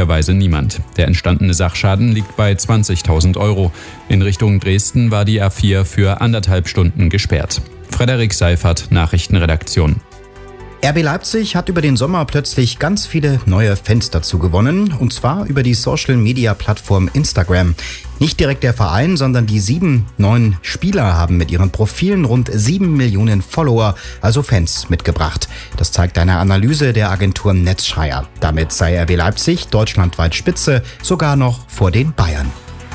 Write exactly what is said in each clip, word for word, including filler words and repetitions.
glücklicherweise niemand. Der entstandene Sachschaden liegt bei zwanzigtausend Euro. In Richtung Dresden war die A vier für anderthalb Stunden gesperrt. Frederik Seifert, Nachrichtenredaktion. R B Leipzig hat über den Sommer plötzlich ganz viele neue Fans dazu gewonnen, und zwar über die Social-Media-Plattform Instagram. Nicht direkt der Verein, sondern die sieben neuen Spieler haben mit ihren Profilen rund sieben Millionen Follower, also Fans, mitgebracht. Das zeigt eine Analyse der Agentur Netzschreier. Damit sei R B Leipzig deutschlandweit Spitze, sogar noch vor den Bayern.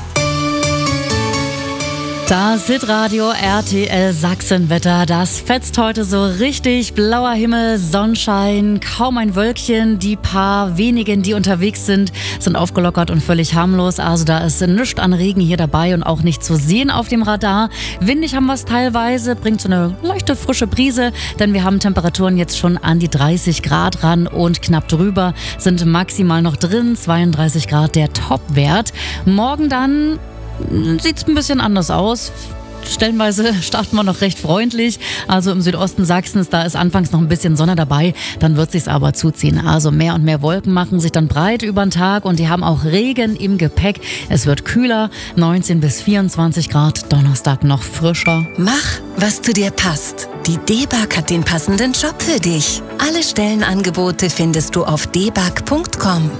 Das Hitradio R T L Sachsenwetter, das fetzt heute so richtig. Blauer Himmel, Sonnenschein, kaum ein Wölkchen. Die paar wenigen, die unterwegs sind, sind aufgelockert und völlig harmlos. Also da ist nichts an Regen hier dabei und auch nicht zu sehen auf dem Radar. Windig haben wir es teilweise, bringt so eine leichte frische Brise, denn wir haben Temperaturen jetzt schon an die dreißig Grad ran und knapp drüber sind maximal noch drin. zweiunddreißig Grad der Topwert. Morgen dann sieht's ein bisschen anders aus. Stellenweise starten wir noch recht freundlich. Also im Südosten Sachsens, da ist anfangs noch ein bisschen Sonne dabei. Dann wird sich's aber zuziehen. Also mehr und mehr Wolken machen sich dann breit über den Tag und die haben auch Regen im Gepäck. Es wird kühler, neunzehn bis vierundzwanzig Grad. Donnerstag noch frischer. Mach, was zu dir passt. Die D-Bag hat den passenden Job für dich. Alle Stellenangebote findest du auf d bag punkt com.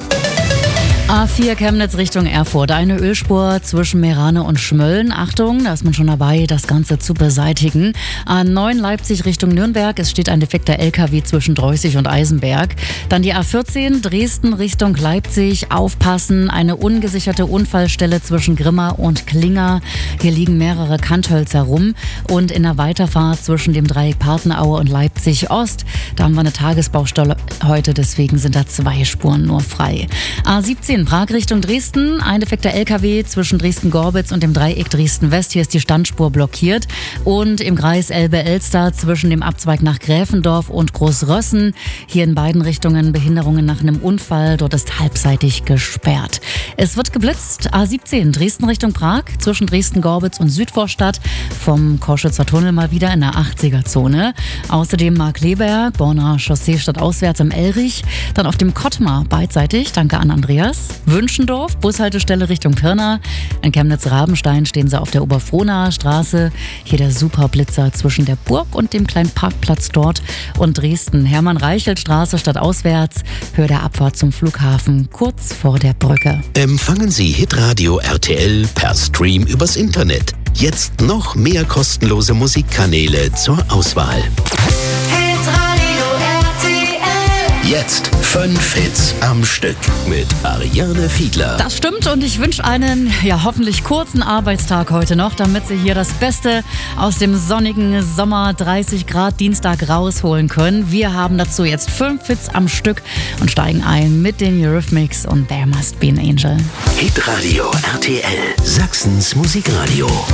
A vier Chemnitz Richtung Erfurt. Eine Ölspur zwischen Meerane und Schmölln. Achtung, da ist man schon dabei, das Ganze zu beseitigen. A neun Leipzig Richtung Nürnberg. Es steht ein defekter L K W zwischen Dreußig und Eisenberg. Dann die A vierzehn Dresden Richtung Leipzig. Aufpassen, eine ungesicherte Unfallstelle zwischen Grimma und Klinger. Hier liegen mehrere Kanthölzer rum. Und in der Weiterfahrt zwischen dem Dreieck Partenaue und Leipzig Ost, da haben wir eine Tagesbaustelle heute, deswegen sind da zwei Spuren nur frei. A siebzehn Prag Richtung Dresden, ein defekter L K W zwischen Dresden-Gorbitz und dem Dreieck Dresden-West. Hier ist die Standspur blockiert. Und im Kreis Elbe-Elster zwischen dem Abzweig nach Gräfendorf und Großrössen. Hier in beiden Richtungen Behinderungen nach einem Unfall. Dort ist halbseitig gesperrt. Es wird geblitzt. A siebzehn Dresden Richtung Prag zwischen Dresden-Gorbitz und Südvorstadt. Vom Koschitzer Tunnel mal wieder in der achtziger-Zone. Außerdem Markleberg, Borner Chaussee stadtauswärts am Elrich. Dann auf dem Kottmar beidseitig. Danke an Andreas. Wünschendorf, Bushaltestelle Richtung Pirna. In Chemnitz-Rabenstein stehen sie auf der Oberfrohnaer Straße. Hier der Superblitzer zwischen der Burg und dem kleinen Parkplatz dort. Und Dresden, Hermann-Reichelt-Straße stadtauswärts. Höhe der Abfahrt zum Flughafen kurz vor der Brücke. Empfangen Sie Hitradio R T L per Stream übers Internet. Jetzt noch mehr kostenlose Musikkanäle zur Auswahl. Jetzt fünf Hits am Stück mit Ariane Fiedler. Das stimmt und ich wünsche einen, ja hoffentlich kurzen Arbeitstag heute noch, damit Sie hier das Beste aus dem sonnigen Sommer dreißig Grad Dienstag rausholen können. Wir haben dazu jetzt fünf Hits am Stück und steigen ein mit den Eurythmics und There Must Be an Angel. Hitradio R T L, Sachsens Musikradio.